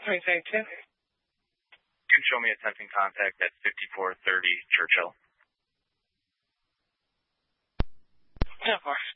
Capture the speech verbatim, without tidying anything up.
Maintain ten. You can show me attempting contact at fifty-four thirty Churchill. ten four.